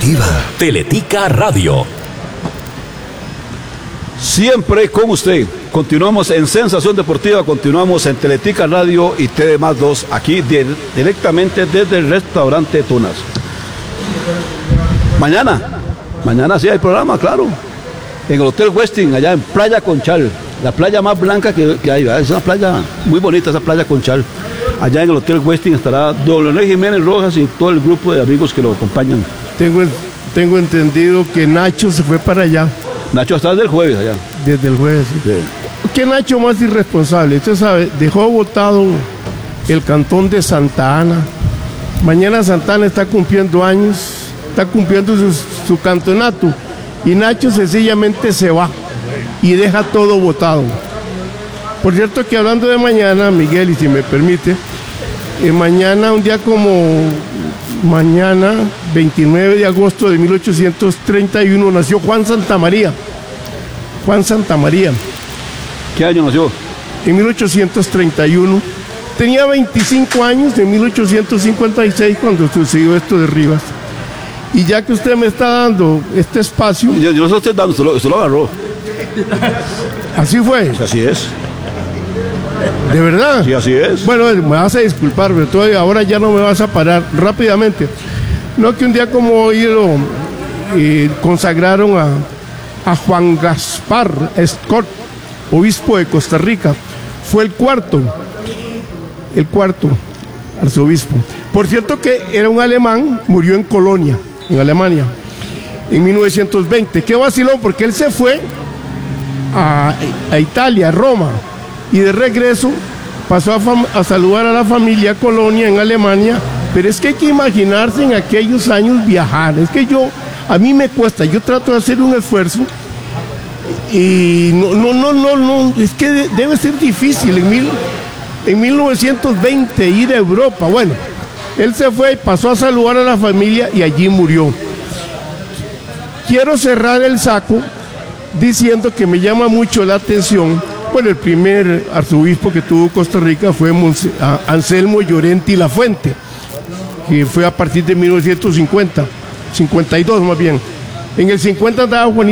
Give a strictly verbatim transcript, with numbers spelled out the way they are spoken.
deportiva. Teletica Radio. Siempre con usted. Continuamos en Sensación Deportiva, continuamos en Teletica Radio y T V más dos, aquí de, directamente desde el restaurante Tunas. Mañana, mañana sí hay programa, claro. En el Hotel Westin, allá en Playa Conchal, la playa más blanca que, que hay, ¿verdad? Es una playa muy bonita, esa Playa Conchal. Allá en el Hotel Westin estará Don Leonel Jiménez Rojas y todo el grupo de amigos que lo acompañan. Tengo, tengo entendido que Nacho se fue para allá. Nacho está desde el jueves allá. Desde el jueves, sí. Sí. ¿Qué Nacho más irresponsable? Usted sabe, dejó votado el cantón de Santa Ana. Mañana Santa Ana está cumpliendo años, está cumpliendo su, su cantonato. Y Nacho sencillamente se va y deja todo votado. Por cierto que hablando de mañana, Miguel, y si me permite, eh, mañana, un día como mañana, veintinueve de agosto de mil ochocientos treinta y uno, nació Juan Santamaría. Juan Santamaría. ¿Qué año nació? En mil ochocientos treinta y uno. Tenía veinticinco años en mil ochocientos cincuenta y seis cuando sucedió esto de Rivas. Y ya que usted me está dando este espacio... Yo, yo no se lo estoy dando, se lo, se lo agarró. ¿Así fue? Así es. ¿De verdad? Sí, así es. Bueno, me vas a disculpar, pero todavía ahora ya no me vas a parar rápidamente. No que un día como hoy lo eh, consagraron a, a Juan Gaspar Scott, obispo de Costa Rica. Fue el cuarto, el cuarto arzobispo. Por cierto que era un alemán, murió en Colonia, en Alemania, en mil novecientos veinte. Qué vacilón, porque él se fue a, a Italia, a Roma, y de regreso pasó a, fam- a saludar a la familia Colonia en Alemania. Pero es que hay que imaginarse en aquellos años viajar. Es que yo, a mí me cuesta, yo trato de hacer un esfuerzo y no, no, no, no, no es que de- debe ser difícil en, mil, en mil novecientos veinte ir a Europa. Bueno, él se fue y pasó a saludar a la familia y allí murió. Quiero cerrar el saco diciendo que me llama mucho la atención. Bueno, el primer arzobispo que tuvo Costa Rica fue Monse- a- Anselmo Llorenti Lafuente, que fue a partir de mil novecientos cincuenta, cincuenta y dos más bien. En el cincuenta andaba Juanito